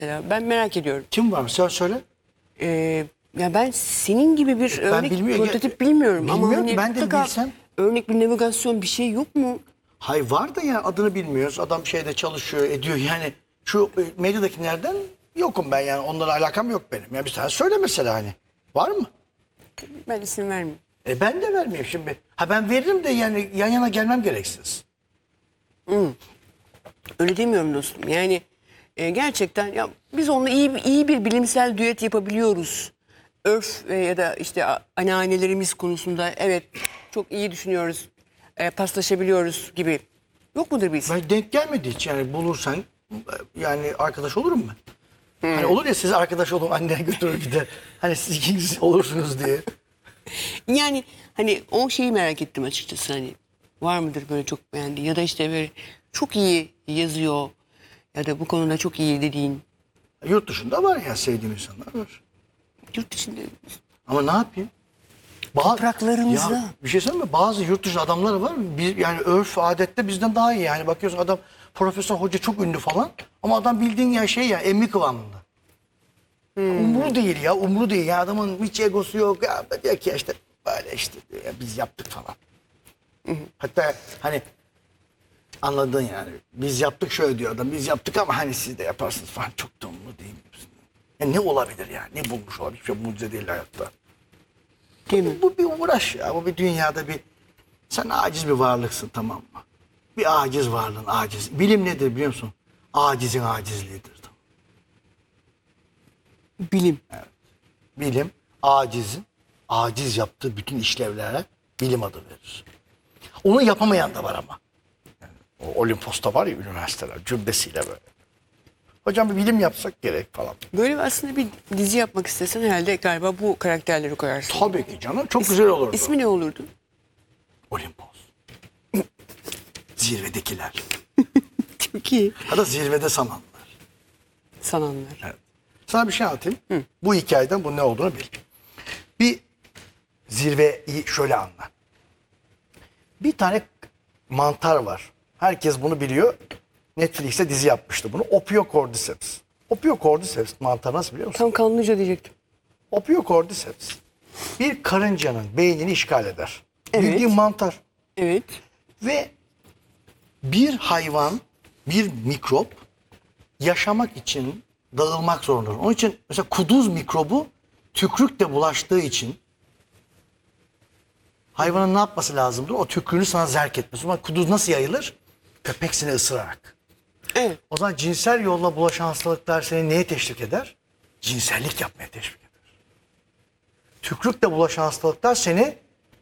mesela? Ben merak ediyorum. Kim var mı? Sen söyle. Ya ben senin gibi bir örnek bilmiyorum. prototip bilmiyorum. Ama Bilmiyorum, hani ben de mutlaka bilsem. örnek bir navigasyon bir şey yok mu? Hay var da ya adını bilmiyoruz. Adam şeyde çalışıyor, ediyor. Yani şu medyadakilerden yokum ben yani. Onlarla alakam yok benim. Yani bir tane söyle mesela hani. Var mı? Ben isim vermeyeyim. Ben de vermeyeyim şimdi. Ha ben veririm de yani yan yana gelmem gereksiz. Öyle demiyorum dostum. Yani gerçekten ya biz onunla iyi bir bilimsel düet yapabiliyoruz. Örf ya da işte anneannelerimiz konusunda evet çok iyi düşünüyoruz. Paslaşabiliyoruz gibi. Yok mudur biz? Ben denk gelmedi hiç yani bulursan yani arkadaş olurum ben. Hani olur ya siz arkadaş olun annene götürür gider. Hani siz ikiniz olursunuz diye. Yani hani o şeyi merak ettim açıkçası hani var mıdır böyle çok beğendiğin ya da işte böyle çok iyi yazıyor ya da bu konuda çok iyi dediğin Yurt dışında var ya sevdiğim insanlar var. yurt dışında Ama ne yapayım? topraklarımızda. Ya bir şey söyleyeyim mi? Bazı yurt dışı adamlar var. Biz, yani örf adette bizden daha iyi. Yani bakıyorsun adam profesör hoca çok ünlü falan. Ama adam bildiğin ya şey ya emmi kıvamında. Umru değil ya umru değil. Ya adamın hiç egosu yok. Ya diyor ki işte böyle işte ya biz yaptık falan. Hatta hani anladın yani. Biz yaptık şöyle diyor adam. Biz yaptık ama hani siz de yaparsınız falan. Çok da umru değil mi? Ya ne olabilir ya? Ne bulmuş olabilir? Hiçbir şey mucize değil hayatta. Değil mi? Bu bir uğraş ya. Bu bir dünyada bir... Sen aciz bir varlıksın, tamam mı? Bir aciz varlığın aciz. Bilim nedir biliyor musun? Acizin acizliğidir. Bilim. Bilim acizin aciz yaptığı bütün işlevlere bilim adı verir. Onu yapamayan da var ama. Yani o Olimpos'ta var ya üniversiteler cübbesiyle böyle. Hocam bir bilim yapsak gerek falan. Böyle aslında bir dizi yapmak istesen herhalde galiba bu karakterleri koyarsın. Tabii ki canım çok güzel olurdu. İsmi ne olurdu? Olimpos. Zirvedekiler. Çok iyi. Ya da zirvede sananlar. Sananlar. Evet. Sana bir şey anlatayım. Bu hikayeden bu ne olduğunu bil. Bir zirveyi şöyle anla. Bir tane mantar var. Herkes bunu biliyor. Netflix'te dizi yapmıştı bunu. Opiocordyceps. Opiocordyceps mantar nasıl biliyor musun? Tam kanlıca diyecektim. Opiocordyceps bir karıncanın beynini işgal eder. Evet. Bildiğin mantar. Evet. Ve bir hayvan, bir mikrop yaşamak için dağılmak zorundadır. Onun için mesela kuduz mikrobu tükrükle bulaştığı için hayvanın ne yapması lazımdır? O tükrüğünü sana zerk etmesi. O zaman kuduz nasıl yayılır? Köpek seni ısırarak. Evet. O zaman cinsel yolla bulaşan hastalıklar seni neye teşvik eder? Cinsellik yapmaya teşvik eder. Tükrükle bulaşan hastalıklar seni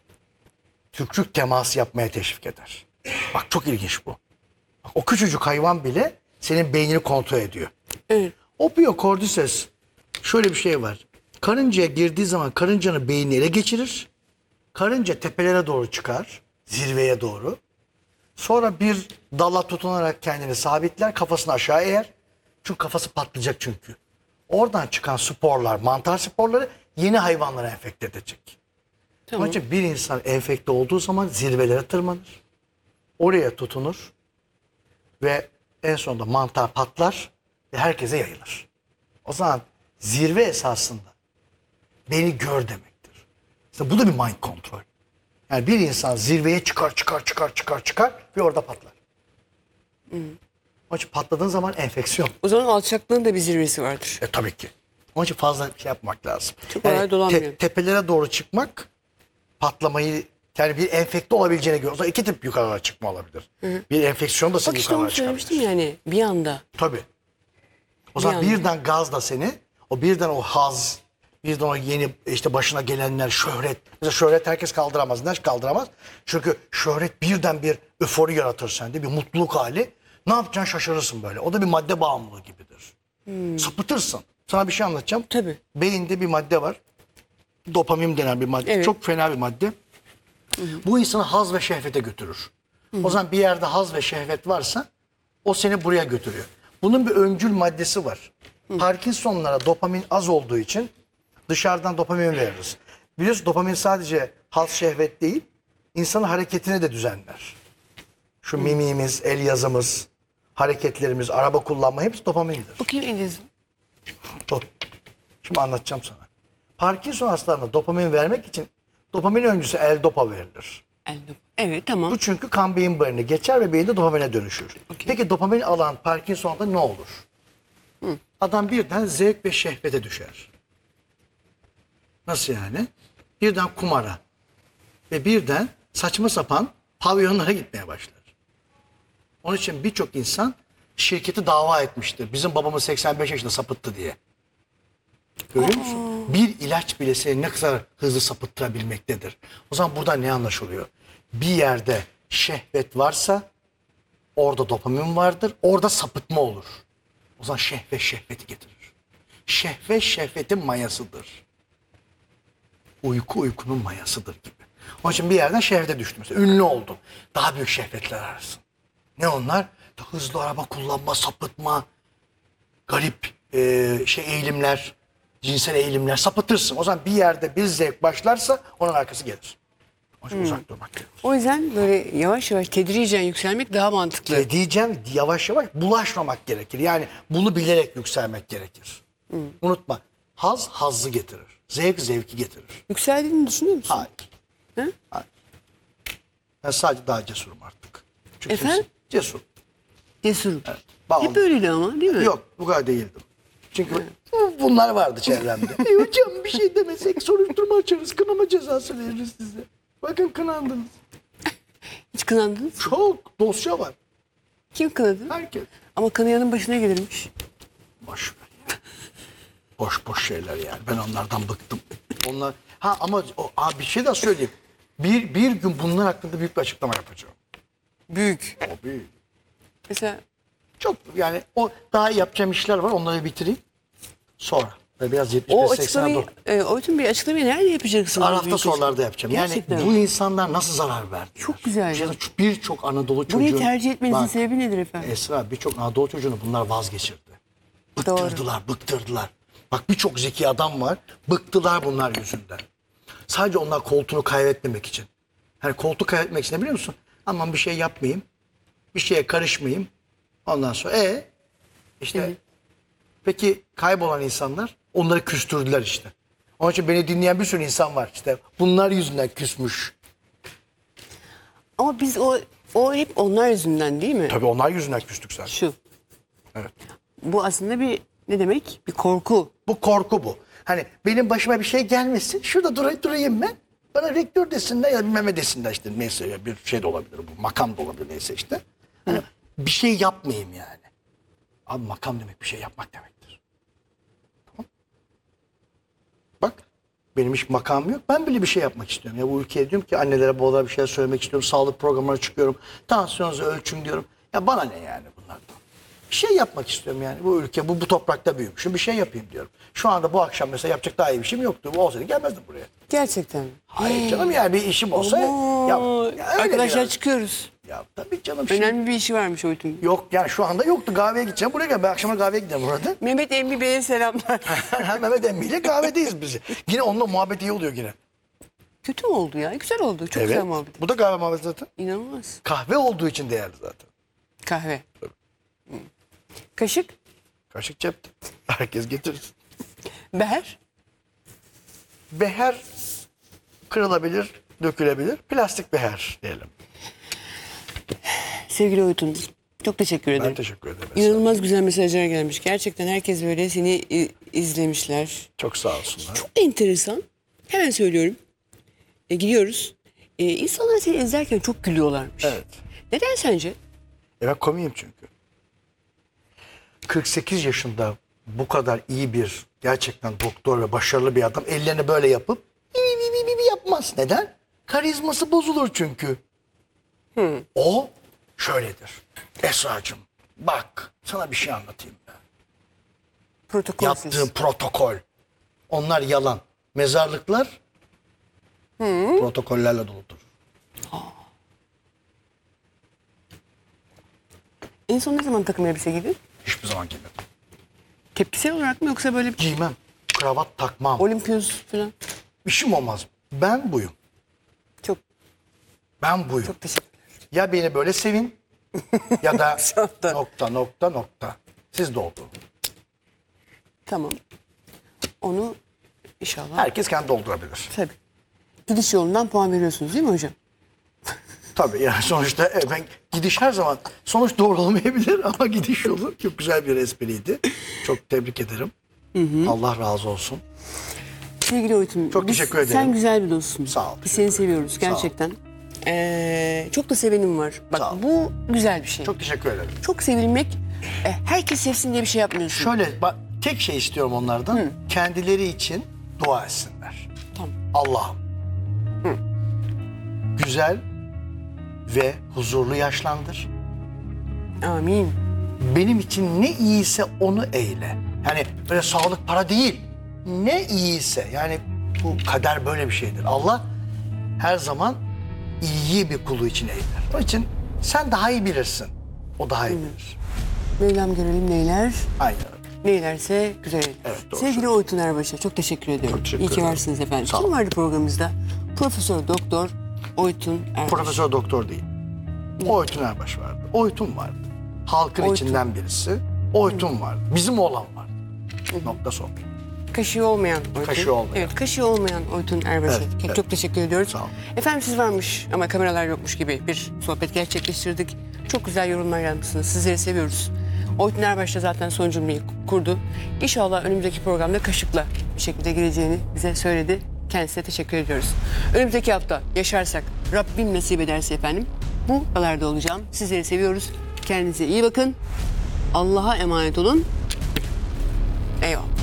tükrük teması yapmaya teşvik eder. Bak çok ilginç bu. Bak, o küçücük hayvan bile senin beynini kontrol ediyor. Evet. Opiocordyceps şöyle bir şey var. Karıncaya girdiği zaman karıncanın beynini ele geçirir. Karınca tepelere doğru çıkar. Zirveye doğru. Sonra bir dala tutunarak kendini sabitler. Kafasını aşağı eğer. Çünkü kafası patlayacak çünkü. Oradan çıkan sporlar, mantar sporları yeni hayvanlara enfekte edecek. Tamam. Onun için bir insan enfekte olduğu zaman zirvelere tırmanır. Oraya tutunur. Ve en sonunda mantar patlar ve herkese yayılır. O zaman zirve esasında beni gör demektir. İşte bu da bir mind control. Yani bir insan zirveye çıkar ve orada patlar. Onun için patladığın zaman enfeksiyon. O zaman alçaklığın da bir zirvesi vardır. Tabii ki. Onun için fazla bir şey yapmak lazım. Çok kolay dolanmıyor. Tepelere doğru çıkmak patlamayı yani bir enfekte olabileceğine göre. O zaman iki tip yukarılara çıkma olabilir. Bir enfeksiyon da seni Bak işte onu yukarılara söylemiştim çıkabilir. yani bir anda. Tabii. O zaman Bir anda. birden gaz da seni, o birden o haz, birden o yeni işte başına gelenler, şöhret. Mesela şöhret herkes kaldıramaz. Neden kaldıramaz? Çünkü şöhret birden bir öfori yaratır sende, bir mutluluk hali. Ne yapacaksın şaşırırsın böyle. O da bir madde bağımlılığı gibidir. Sapıtırsın. Sana bir şey anlatacağım. Tabii. Beyinde bir madde var. Dopamin denen bir madde. Evet. Çok fena bir madde. Bu insanı haz ve şehvete götürür. O zaman bir yerde haz ve şehvet varsa o seni buraya götürüyor. Bunun bir öncül maddesi var. Parkinsonlara dopamin az olduğu için dışarıdan dopamin veririz. Biliyorsun dopamin sadece haz şehvet değil, insanın hareketini de düzenler. Şu mimiğimiz, el yazımız, hareketlerimiz, araba kullanma hepsi dopamindir. Bakayım Ediz. Tut. Şimdi anlatacağım sana. Parkinson hastalarına dopamin vermek için dopamin öncüsü L-Dopa verilir. Evet, tamam. Bu çünkü kan beyin barını geçer ve beyinde dopamine dönüşür. Okey. Peki dopamin alan Parkinson'da ne olur? Adam birden zevk ve şehvete düşer. Nasıl yani? Birden kumara ve birden saçma sapan pavyonlara gitmeye başlar. Onun için birçok insan şirketi dava etmiştir. Bizim babamız 85 yaşında sapıttı diye. Görüyor musun? Bir ilaç bile seni ne kadar hızlı sapıttırabilmektedir. O zaman burada ne anlaşılıyor? Bir yerde şehvet varsa orada dopamin vardır. Orada sapıtma olur. O zaman şehvet şehveti getirir. Şehvet şehvetin mayasıdır. Uyku uykunun mayasıdır gibi. Onun için bir yerden şehvete düştüm. Mesela ünlü oldum. Daha büyük şehvetler ararsın. Ne onlar? Hızlı araba kullanma, sapıtma, garip eğilimler, cinsel eğilimler, sapıtırsın. O zaman bir yerde bir zevk başlarsa onun arkası gelir. Onun için uzak durmak gerekir. O yüzden böyle yavaş yavaş tedricen yükselmek daha mantıklı. Diyeceğim yavaş yavaş bulaşmamak gerekir. Yani bunu bilerek yükselmek gerekir. Unutma. Haz hazzı getirir. Zevk zevki getirir. Yükseldiğini düşünüyor musun? Hayır. Hı? Hayır. Ben sadece daha cesurum artık. Çünkü Efendim? cesur. Cesurum. Evet. Bağlı. Hep öyleydi ama, değil mi? Yok bu kadar değildim. Çünkü bunlar vardı çevremde. Hocam bir şey demesek soruşturma açarız. Kınama cezası veririz size. Bakın kınandınız. Hiç kınandınız mı? Çok dosya var. Kim kınadı? Herkes. Ama kanayanın başına gelirmiş. Boş ver ya. Boş şeyler yani. Ben onlardan bıktım. Onlar ama bir şey daha söyleyeyim. Bir gün bunlar hakkında büyük bir açıklama yapacağım. Büyük. O büyük. Mesela Çok yani o daha yapacağım işler var. Onları bitireyim. Sonra. Ve biraz 75-80 o açıklamayı, o tüm bir açıklamayı nerede yapacaksın? Arafta Büyük sorularda yapacağım. Gerçekten. Yani bu insanlar nasıl zarar verdi? Çok güzel. Birçok Anadolu çocuğu. Burayı tercih etmenizin Bak, sebebi nedir efendim? Esra birçok Anadolu çocuğunu bunlar vazgeçirdi. Doğru. Bıktırdılar. Bak birçok zeki adam var. Bıktılar bunlar yüzünden. Sadece onlar koltuğunu kaybetmemek için. Hani koltuğu kaybetmek için ne biliyor musun? Aman bir şey yapmayayım. Bir şeye karışmayayım. Ondan sonra işte peki kaybolan insanlar onları küstürdüler işte. Onun için beni dinleyen bir sürü insan var işte. Bunlar yüzünden küsmüş. Ama biz o hep onlar yüzünden, değil mi? Tabii onlar yüzünden küstük zaten. Şu. Evet. Bu aslında bir ne demek? Bir korku. Bu korku bu. Hani benim başıma bir şey gelmesin. Şurada durayım ben. Bana rektör desinler ya bilmem ne desinler işte. Neyse ya bir şey de olabilir bu. Makam da olabilir neyse işte. Hani bir şey yapmayayım yani. Abi makam demek bir şey yapmak demektir. Tamam. Bak benim hiç makamım yok. Ben bile bir şey yapmak istiyorum. Ya bu ülkeye diyorum ki annelere babalara bir şeyler söylemek istiyorum. Sağlık programlarına çıkıyorum. Tansiyonunuzu ölçün diyorum. Ya bana ne yani bunlardan? Bir şey yapmak istiyorum yani. Bu ülke bu toprakta büyümüşüm. Bir şey yapayım diyorum. Şu anda bu akşam mesela yapacak daha iyi bir şeyim yoktu. Bu olsaydı gelmezdim buraya. Gerçekten. Hayır canım yani bir işim olsa ya öyle Arkadaşlar biraz. çıkıyoruz. Ya tabii canım şimdi. Önemli bir işi varmış Oytun. Yok yani şu anda yoktu. Kahveye gideceğim. Buraya gel. Ben akşama kahveye gideceğim burada. Mehmet Emmi Bey'e selamlar. Mehmet Emmi ile kahvedeyiz biz. Yine onunla muhabbet iyi oluyor yine. Kötü mü oldu ya? Güzel oldu. Çok güzel muhabbet. Bu da kahve muhabbeti zaten. İnanılmaz. Kahve olduğu için değerli zaten. Kahve. Kaşık. Kaşık cepte. Herkes getirir. Beher. Beher kırılabilir, dökülebilir. Plastik beher diyelim. Sevgili Oytun. Çok teşekkür ederim. Ben teşekkür ederim. İnanılmaz güzel mesajlar gelmiş. Gerçekten herkes böyle seni izlemişler. Çok sağ olsunlar. Çok enteresan. Hemen söylüyorum. Gidiyoruz. İnsanlar seni izlerken çok gülüyorlarmış. Evet. Neden sence? Ben komiyim çünkü. 48 yaşında bu kadar iyi bir gerçekten doktor ve başarılı bir adam ellerini böyle yapıp yapmaz. Neden? Karizması bozulur çünkü. O şöyledir. Esra'cığım bak sana bir şey anlatayım ben. Protokolsüz. Yaptığım protokol. Onlar yalan. Mezarlıklar protokollerle doludur. En son ne zaman takım elbise giydin? Hiçbir zaman giymedim. Tepkisel olarak mı yoksa böyle Giymem. Kravat takmam. olimpiyos falan? İşim olmaz. Ben buyum. Çok Ben buyum. çok teşekkürler. Ya beni böyle sevin ya da Şu anda. nokta. Siz de oldu. Tamam. onu inşallah. Herkes kendi doldurabilir. Tabii. Gidiş yolundan puan veriyorsunuz değil mi hocam? Tabii yani sonuçta ben gidiş her zaman sonuç doğru olmayabilir ama gidiş yolu çok güzel bir espriydi. Çok tebrik ederim. Allah razı olsun. Sevgili Oytun, Çok teşekkür ederim. Sen güzel bir dostsun. Sağ ol, Biz seni seviyoruz gerçekten. Çok da sevenim var. Bak Sağ ol. bu güzel bir şey. Çok teşekkür ederim. Çok sevilmek, herkes sevsin diye bir şey yapmıyorsun. Şöyle bak, tek şey istiyorum onlardan. Kendileri için dua etsinler. Tamam. Allah'ım güzel ve huzurlu yaşlandır. Amin. Benim için ne iyiyse onu eyle. Yani böyle sağlık para değil. Ne iyiyse yani bu kader böyle bir şeydir. Allah her zaman iyi bir kulu için eyler. Onun için sen daha iyi bilirsin. O daha iyi bilir. Mevlam görelim neyler. Aynen öyle. Neylerse güzel. Evet, doğru Sevgili Oytun Erbaş'a çok teşekkür ediyorum. Çok teşekkür İyi ki ederim. varsınız efendim. Sağ Kim olun. vardı programımızda? Profesör Doktor Oytun Erbaş. Profesör doktor değil. Oytun Erbaş vardı. Oytun vardı. Halkın Oytun. içinden birisi. Oytun vardı. Bizim oğlan vardı. Nokta son. Kaşığı olmayan Oytun. Kaşığı olmayan. Evet, kaşığı olmayan Oytun Erbaş'a Evet, evet. çok teşekkür ediyoruz. Sağ olun. Efendim siz varmış ama kameralar yokmuş gibi bir sohbet gerçekleştirdik. Çok güzel yorumlar yapmışsınız. Sizleri seviyoruz. Oytun Erbaş da zaten son cümleyi kurdu. İnşallah önümüzdeki programda kaşıkla bir şekilde gireceğini bize söyledi. Kendisine teşekkür ediyoruz. Önümüzdeki hafta yaşarsak, Rabbim nasip ederse efendim bu buralarda olacağım. Sizleri seviyoruz. Kendinize iyi bakın. Allah'a emanet olun. Eyvallah.